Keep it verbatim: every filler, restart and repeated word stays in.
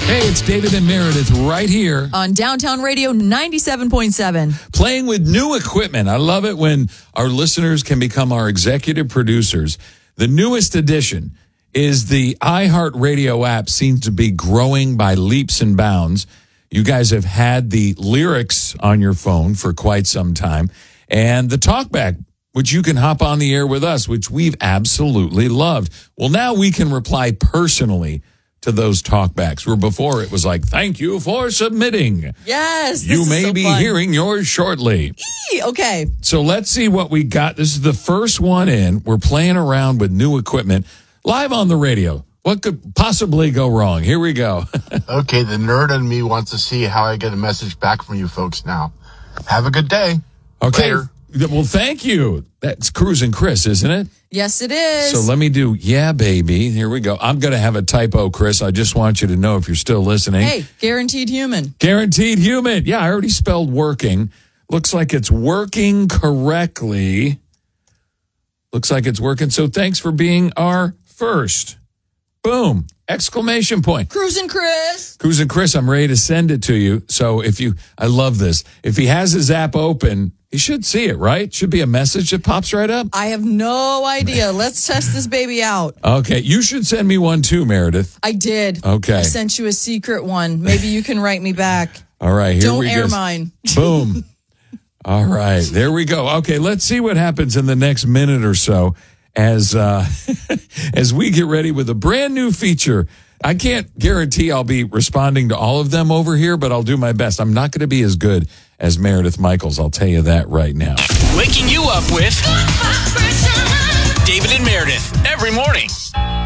Hey, it's David and Meredith right here on Downtown Radio ninety-seven point seven. Playing with new equipment. I love it when our listeners can become our executive producers. The newest addition is the iHeartRadio app seems to be growing by leaps and bounds. You guys have had the lyrics on your phone for quite some time. And the talkback, which you can hop on the air with us, which we've absolutely loved. Well, now we can reply personally to those talkbacks, where before it was like, thank you for submitting. Yes. This You is may so be fun. hearing yours shortly. Eee, okay. So let's see what we got. This is the first one in. We're playing around with new equipment live on the radio. What could possibly go wrong? Here we go. Okay, the nerd in me wants to see how I get a message back from you folks now. Have a good day. Okay. Later. Well, thank you. That's Cruising Chris, isn't it? Yes, it is. So let me do, yeah, baby. Here we go. I'm going to have a typo, Chris. I just want you to know if you're still listening. Hey, guaranteed human. Guaranteed human. Yeah, I already spelled working. Looks like it's working correctly. Looks like it's working. So thanks for being our first. Boom. Exclamation point. Cruising Chris. Cruising Chris, I'm ready to send it to you. So if you, I love this. If he has his app open, he should see it, right? Should be a message that pops right up. I have no idea. Let's test this baby out. Okay. You should send me one too, Meredith. I did. Okay. I sent you a secret one. Maybe you can write me back. All right. Here Don't we air go. mine. Boom. All right. There we go. Okay. Let's see what happens in the next minute or so as, uh, as we get ready with a brand new feature. I can't guarantee I'll be responding to all of them over here, but I'll do my best. I'm not going to be as good as Meredith Michaels. I'll tell you that right now. Waking you up with David and Meredith every morning.